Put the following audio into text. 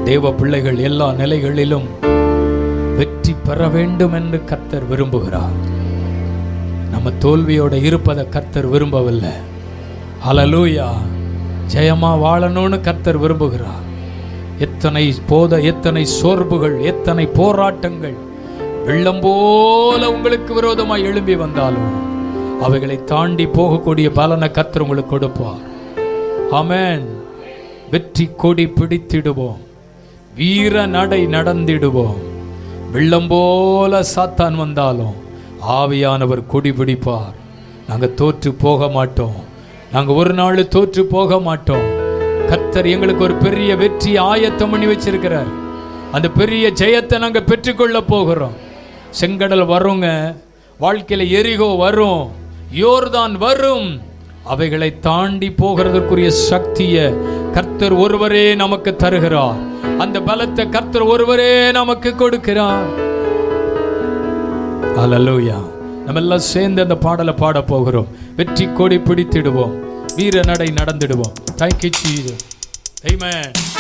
தேவ பிள்ளைகள் எல்லா நிலைகளிலும் வெற்றி பெற வேண்டும் என்று கர்த்தர் விரும்புகிறார். நம்ம தோல்வியோட இருப்பதை கர்த்தர் விரும்பவில்லை. ஹல்லேலூயா. ஜெயமா வாழணும்னு கர்த்தர் விரும்புகிறார். எத்தனை சோர்வுகள், எத்தனை போராட்டங்கள் வெள்ளம் போல உங்களுக்கு விரோதமாய் எழும்பி வந்தாலும் அவைகளை தாண்டி போகக்கூடிய பலனை கர்த்தர் உங்களுக்கு கொடுப்பார். ஆமென். வெற்றி கொடி பிடித்திடுவோம், வீர நடை நடந்திடுவோம். வெள்ளம் போல சாத்தான் வந்தாலும் ஆவியானவர் கொடி பிடிப்பார். நாங்கள் தோற்று போக மாட்டோம். நாங்கள் ஒரு நாள் தோற்று போக மாட்டோம். கர்த்தர் எங்களுக்கு ஒரு பெரிய வெற்றி ஆயத்தம் பண்ணி வச்சிருக்கிறார். அந்த பெரிய ஜெயத்தை நாங்கள் பெற்றுக்கொள்ள போகிறோம். செங்கடல் வருங்க, வாழ்க்கையில் எரிகோ வரும், யோர்தான் வரும். அவைகளை தாண்டி போகிறதற்குரிய சக்தியை கர்த்தர் ஒருவரே நமக்கு தருகிறார். அந்த பலத்தை கர்த்தர் ஒருவரே நமக்கு கொடுக்கிறார். ஹல்லேலூயா. நம்ம எல்லாம் சேர்ந்து அந்த பாடலை பாட போகிறோம். வெற்றி கொடி பிடித்திடுவோம், வீர நடை நடந்திடுவோம். Thank you Jesus. Amen.